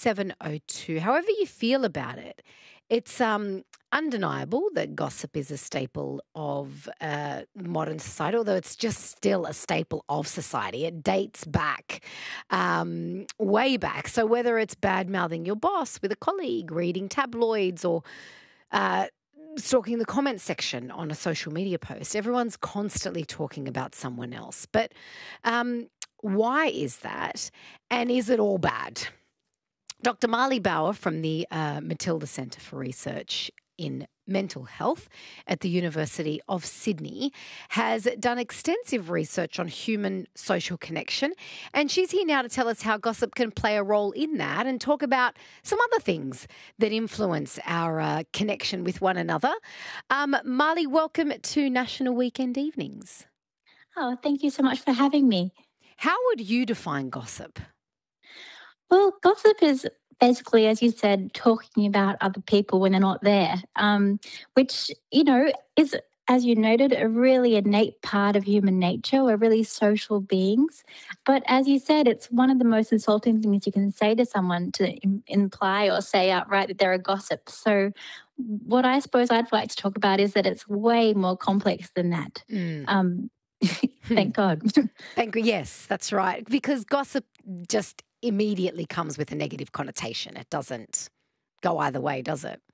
702. However you feel about it, it's undeniable that gossip is a staple of modern society, although it's just still a staple of society. It dates back, way back. So whether it's bad mouthing your boss with a colleague, reading tabloids, or uh, stalking the comment section on a social media post, everyone's constantly talking about someone else. But why is that? And is it all bad? Dr. Marley Bauer from the Matilda Centre for Research in Mental Health at the University of Sydney has done extensive research on human social connection, and she's here now to tell us how gossip can play a role in that and talk about some other things that influence our connection with one another. Marley, welcome to National Weekend Evenings. Oh, thank you so much for having me. How would you define gossip? Well, gossip is basically, as you said, talking about other people when they're not there, which, is, as you noted, a really innate part of human nature. We're really social beings. But as you said, it's one of the most insulting things you can say to someone to imply or say outright that they're a gossip. So, what I suppose I'd like to talk about is that it's way more complex than that. Mm. Um, Thank God. Thank you. Yes, that's right. Because gossip just immediately comes with a negative connotation. It doesn't go either way, does it?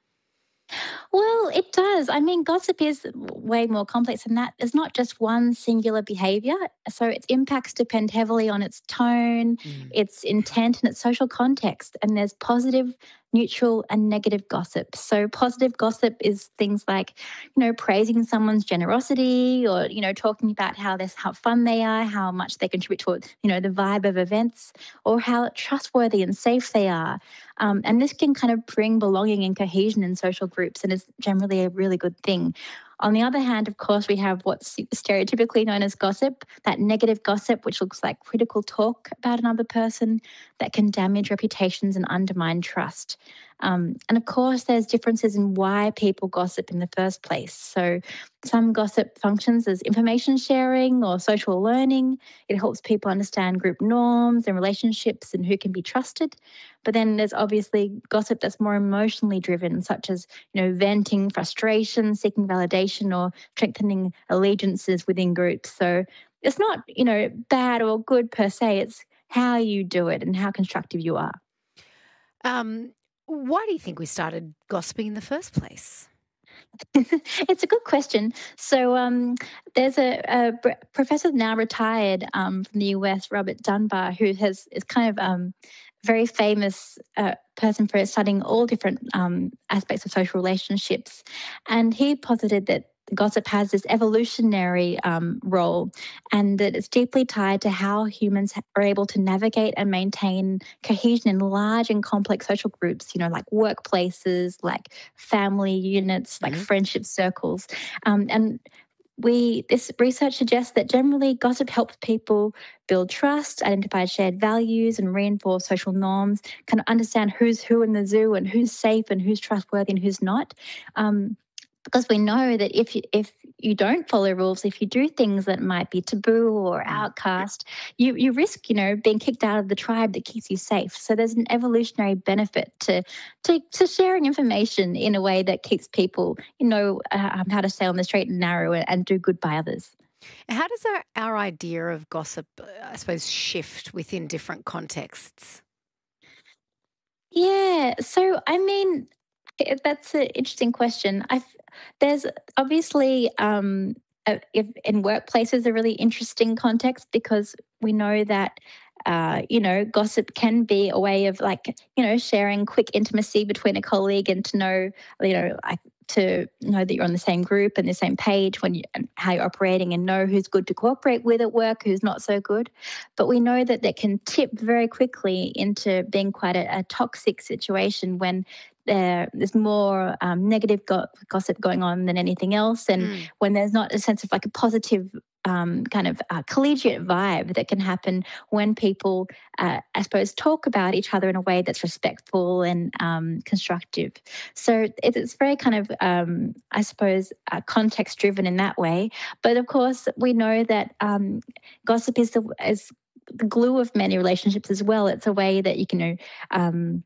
Well, it does. I mean, gossip is way more complex than that. It's not just one singular behavior. So its impacts depend heavily on its tone, Mm. its intent, and its social context. And there's positive, neutral, and negative gossip. So positive gossip is things like, praising someone's generosity or, talking about how fun they are, how much they contribute to, the vibe of events, or how trustworthy and safe they are. And this can kind of bring belonging and cohesion in social groups and is generally a really good thing. On the other hand, of course, we have what's stereotypically known as gossip, that negative gossip, which looks like critical talk about another person that can damage reputations and undermine trust. And of course, there's differences in why people gossip in the first place. So some gossip functions as information sharing or social learning. It helps people understand group norms and relationships and who can be trusted. But then there's obviously gossip that's more emotionally driven, such as, venting frustration, seeking validation, or strengthening allegiances within groups. So it's not, bad or good per se. It's how you do it and how constructive you are. Why do you think we started gossiping in the first place? It's a good question. So there's a professor now retired from the US, Robert Dunbar, who is kind of very famous person for studying all different aspects of social relationships. And he posited that gossip has this evolutionary role and that it's deeply tied to how humans are able to navigate and maintain cohesion in large and complex social groups, like workplaces, like family units, like friendship circles. And this research suggests that generally gossip helps people build trust, identify shared values, and reinforce social norms, kind of understand who's who in the zoo and who's safe and who's trustworthy and who's not. Because we know that if you don't follow rules, if you do things that might be taboo or outcast, you risk, being kicked out of the tribe that keeps you safe. So there's an evolutionary benefit to sharing information in a way that keeps people, how to stay on the straight and narrow and do good by others. How does our idea of gossip, I suppose, shift within different contexts? Yeah. So, I mean, that's an interesting question. There's obviously, if in workplaces, a really interesting context because we know that, gossip can be a way of sharing quick intimacy between a colleague and to know, to know that you're on the same group and the same page and how you're operating and know who's good to cooperate with at work, who's not so good. But we know that can tip very quickly into being quite a toxic situation when there's more negative gossip going on than anything else. And when there's not a sense of a positive kind of collegiate vibe that can happen when people, I suppose, talk about each other in a way that's respectful and constructive. So it's very kind of, I suppose, context driven in that way. But of course, we know that gossip is the glue of many relationships as well. It's a way that you can